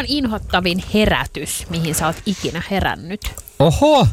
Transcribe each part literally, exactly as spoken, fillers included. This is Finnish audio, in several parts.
on inhottavin herätys, mihin sä oot ikinä herännyt? Oho!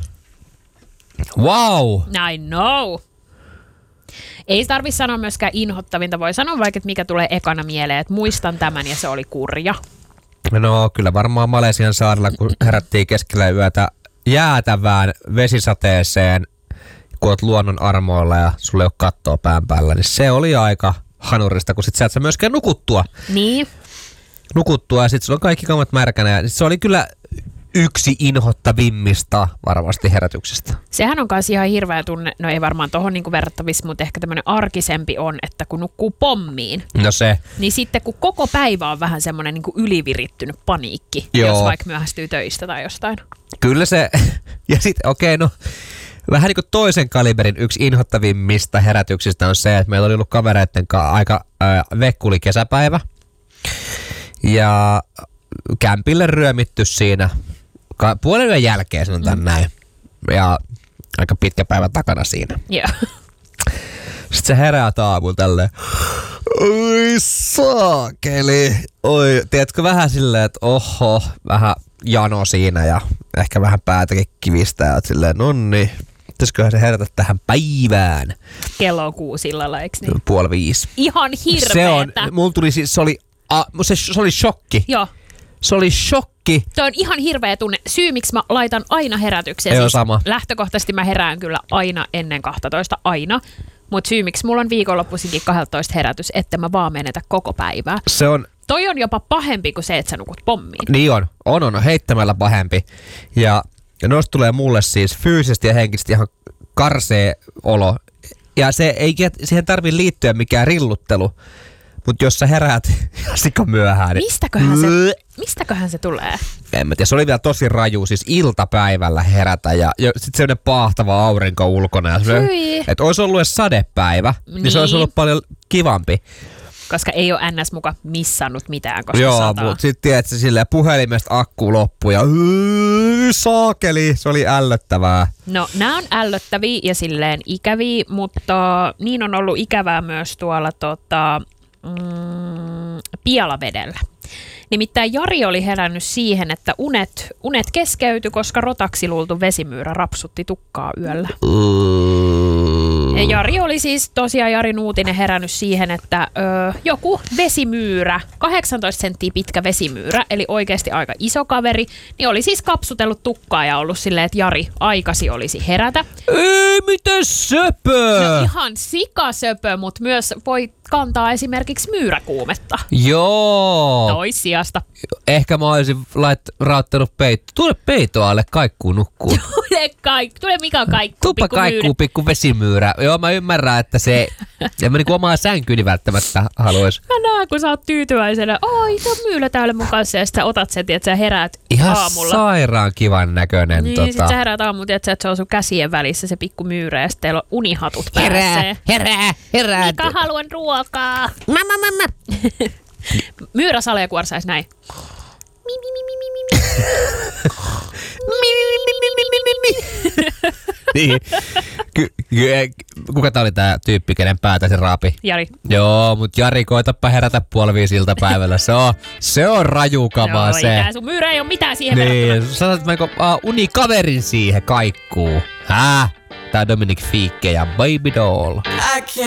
Wow! I know. Ei tarvi sanoa myöskään inhottavinta. Voi sanoa vaikka, että mikä tulee ekana mieleen, että muistan tämän ja se oli kurja. No kyllä varmaan Malesian saarella, kun herättiin keskellä yötä jäätävään vesisateeseen, kun oot luonnon armoilla ja sulla ei ole kattoa pään päällä, niin se oli aika hanurista, kun sit sä et sä myöskään nukuttua. Niin. Nukuttua ja sit sulla on kaikki kammat märkänä ja se oli kyllä yksi inhottavimmista varmasti herätyksistä. Sehän on kanssa ihan hirveä tunne, no ei varmaan tohon niinku verrattavissa, mutta ehkä tämmönen arkisempi on, että kun nukkuu pommiin, No se. niin sitten kun koko päivä on vähän semmoinen niinku ylivirittynyt paniikki, Joo. jos vaikka myöhästyy töistä tai jostain. Kyllä se, ja sitten okei okay, no vähän niin kuin toisen kaliberin yksi inhottavimmista herätyksistä on se, että meillä oli ollut kavereitten kanssa aika äh, vekkuli kesäpäivä ja kämpille ryömitty siinä ka- puolen yön jälkeen sanotaan mm. näin ja aika pitkä päivä takana siinä. Joo. Sitten se herää aamulla tälleen, oi saakeli, oi, tiedätkö vähän silleen, että oho, vähän jano siinä ja ehkä vähän päätäkin kivistää, että silleen, nonni, pitäisiköhän se herätä tähän päivään. Kello on kuusi illalla, eikö niin? Puoli viisi. Ihan hirveetä. Se on, mulla tuli siis, se oli, a, se, se oli shokki. Joo. Se oli shokki. Tuo on ihan hirveä tunne. Syy, miksi mä laitan aina herätyksiä. Ei siis sama. Lähtökohtaisesti mä herään kyllä aina ennen kaksitoista, aina. Mutta syy, miksi mulla on viikonloppuisinkin kaksitoista herätys, että mä vaan menetä koko päivää. Se on... Toi on jopa pahempi kuin se, että sä nukut pommiin. Niin on. On, on. Heittämällä pahempi. Ja, ja noista tulee mulle siis fyysisesti ja henkisesti ihan karsee olo. Ja se ei, siihen tarvii liittyä mikään rilluttelu. Mutta jos sä heräät sika myöhään... Niin... Mistäköhän, se, mistäköhän se tulee? En mä tiedä, se oli vielä tosi raju, siis iltapäivällä herätä ja, ja sitten sellainen pahtava aurinko ulkona. Että olisi ollut edes sadepäivä, niin. niin se olisi ollut paljon kivampi. Koska ei ole ns muka missannut mitään, koska Joo, sataa. mutta sitten tiedätkö, silleen puhelimesta akku loppui ja yy, saakeli, se oli ällöttävää. No, nämä on ällöttäviä ja silleen ikäviä, mutta niin on ollut ikävää myös tuolla tota, mm, Pialavedellä. Nimittäin Jari oli herännyt siihen, että unet, unet keskeytyi, koska rotaksi luultu vesimyyrä rapsutti tukkaa yöllä. Ja Jari oli siis tosiaan Jari Nuutinen herännyt siihen, että ö, joku vesimyyrä, kahdeksantoista senttiä pitkä vesimyyrä, eli oikeasti aika iso kaveri, niin oli siis kapsutellut tukkaa ja ollut silleen, että Jari, aikasi olisi herätä. Ei, miten söpö! No ihan sikasöpö, mutta myös voi kantaa esimerkiksi myyräkuumetta. Joo. Toissijasta. Ehkä mä olisin lait, rauttanut peitto. Tule peito alle, kaikkuu nukkuu. Tule, kaik, tule mikä kaikku, Tupa pikku kaikkuu, myyrä. pikku vesimyyrä. Joo, mä ymmärrän, että se... en mä niinku omaa sänkyni välttämättä haluais. Mä näen, kun sä oot tyytyväisenä. Oi, se on myylä täällä mun kanssa. Ja sit sä otat sen, että sä heräät Ihan aamulla. sairaan kivan näköinen. Niin, tota... sit sä heräät aamulla, että se on sun käsien välissä se pikku myyrä. Ja sit teillä on unihatut päässä. Herää, herää, herää. Mikä haluan ruokaa? Mamma, mamma. Myyrä salee kuorsais näin. Mi, mi, mi, mi, mi, mi. Niin. Ky- ky- kuka tää oli tää tyyppi, kenen päätä se raapi? Jari. Joo, mut Jari, koetapa herätä puoli viisi iltapäivällä. Se on, se on rajukamaa Joo, se. Ikään, sun myyrä ei oo mitään siihen Niin, verrattuna. sä sanot, että mä uh, unikaverin siihen kaikkuu. Häh? Tää Dominic Fiike ja Baby Doll.